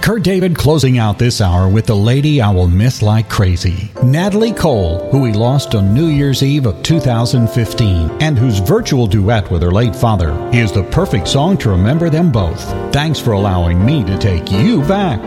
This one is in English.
Kurt David closing out this hour with the lady I will miss like crazy, Natalie Cole, who he lost on New Year's Eve of 2015, and whose virtual duet with her late father is the perfect song to remember them both. Thanks for allowing me to take you back.